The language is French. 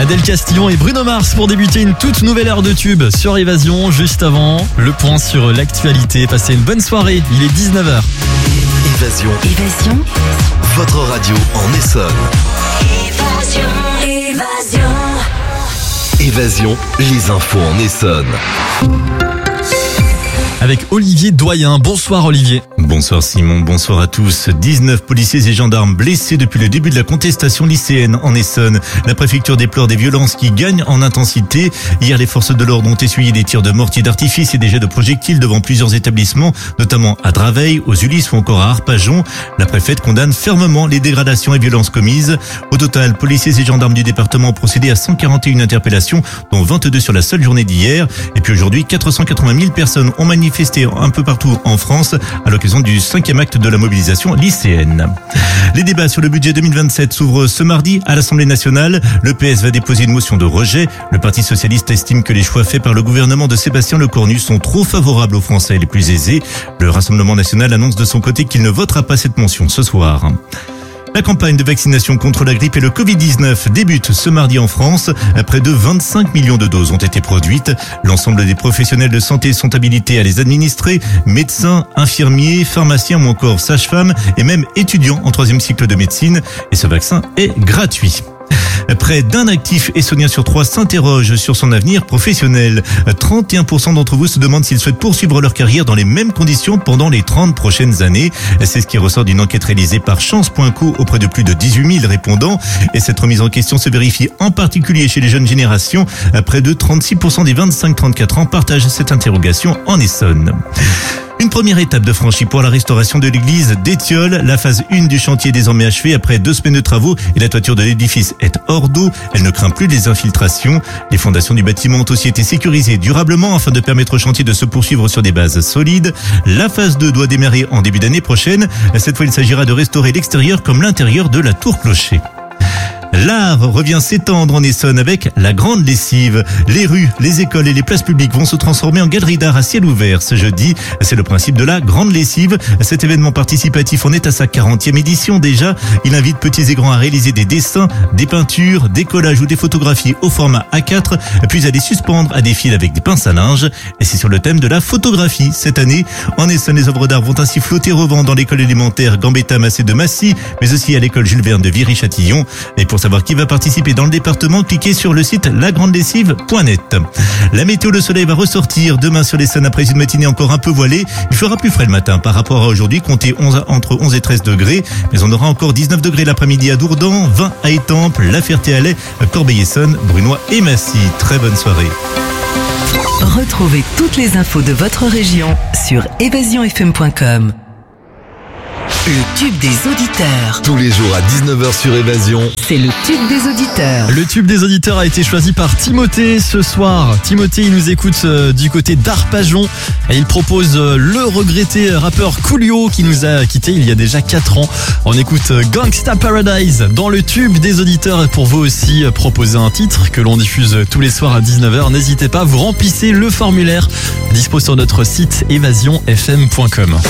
Adèle Castillon et Bruno Mars pour débuter une toute nouvelle heure de tube sur Évasion. Juste avant, le point sur l'actualité. Passez une bonne soirée, il est 19h. Évasion. Votre radio en Essonne. Évasion, les infos en Essonne. Avec Olivier Doyen. Bonsoir Olivier. Bonsoir Simon, bonsoir à tous. 19 policiers et gendarmes blessés depuis le début de la contestation lycéenne en Essonne. La préfecture déplore des violences qui gagnent en intensité. Hier, les forces de l'ordre ont essuyé des tirs de mortier d'artifice et des jets de projectiles devant plusieurs établissements, notamment à Draveil, aux Ulysses ou encore à Arpajon. La préfète condamne fermement les dégradations et violences commises. Au total, policiers et gendarmes du département ont procédé à 141 interpellations, dont 22 sur la seule journée d'hier. Et puis aujourd'hui, 480 000 personnes ont manifesté un peu partout en France à l'occasion du 5e acte de la mobilisation lycéenne. Les débats sur le budget 2027 s'ouvrent ce mardi à l'Assemblée nationale. Le PS va déposer une motion de rejet. Le Parti socialiste estime que les choix faits par le gouvernement de Sébastien Lecornu sont trop favorables aux Français les plus aisés. Le Rassemblement national annonce de son côté qu'il ne votera pas cette motion ce soir. La campagne de vaccination contre la grippe et le Covid-19 débute ce mardi en France. Près de 25 millions de doses ont été produites. L'ensemble des professionnels de santé sont habilités à les administrer. Médecins, infirmiers, pharmaciens ou encore sages-femmes et même étudiants en 3e cycle de médecine. Et ce vaccin est gratuit. Près d'un actif essonnien sur 3 s'interroge sur son avenir professionnel. 31% d'entre vous se demandent s'ils souhaitent poursuivre leur carrière dans les mêmes conditions pendant les 30 prochaines années. C'est ce qui ressort d'une enquête réalisée par Chance.co auprès de plus de 18 000 répondants. Et cette remise en question se vérifie en particulier chez les jeunes générations. Près de 36% des 25-34 ans partagent cette interrogation en Essonne. Une première étape de franchie pour la restauration de l'église d'Étiolles. La phase 1 du chantier est désormais achevée après 2 semaines de travaux et la toiture de l'édifice est hors d'eau. Elle ne craint plus les infiltrations. Les fondations du bâtiment ont aussi été sécurisées durablement afin de permettre au chantier de se poursuivre sur des bases solides. La phase 2 doit démarrer en début d'année prochaine. Cette fois, il s'agira de restaurer l'extérieur comme l'intérieur de la tour clocher. L'art revient s'étendre en Essonne avec la grande lessive. Les rues, les écoles et les places publiques vont se transformer en galeries d'art à ciel ouvert ce jeudi. C'est le principe de la grande lessive. Cet événement participatif en est à sa 40e édition déjà. Il invite petits et grands à réaliser des dessins, des peintures, des collages ou des photographies au format A4, puis à les suspendre à des fils avec des pinces à linge. Et c'est sur le thème de la photographie cette année. En Essonne, les œuvres d'art vont ainsi flotter au vent dans l'école élémentaire Gambetta Massé de Massy, mais aussi à l'école Jules Verne de Viry-Châtillon. Et pour savoir qui va participer dans le département, cliquez sur le site lagrandelessive.net. La météo, le soleil va ressortir demain sur l'Essonne après une matinée encore un peu voilée. Il fera plus frais le matin par rapport à aujourd'hui, comptez entre 11 et 13 degrés. Mais on aura encore 19 degrés l'après-midi à Dourdan, 20 à Étampes, La Ferté-Alais, Corbeil-Essonnes, Brunois et Massy. Très bonne soirée. Retrouvez toutes les infos de votre région sur évasionfm.com. Le tube des auditeurs. Tous les jours à 19h sur Évasion. C'est le tube des auditeurs. Le tube des auditeurs a été choisi par Timothée ce soir. Timothée, il nous écoute du côté d'Arpajon et il propose le regretté rappeur Coolio qui nous a quittés il y a déjà 4 ans. On écoute Gangsta Paradise dans le tube des auditeurs. Et pour vous aussi, proposer un titre que l'on diffuse tous les soirs à 19h. N'hésitez pas, vous remplissez le formulaire dispo sur notre site évasionfm.com.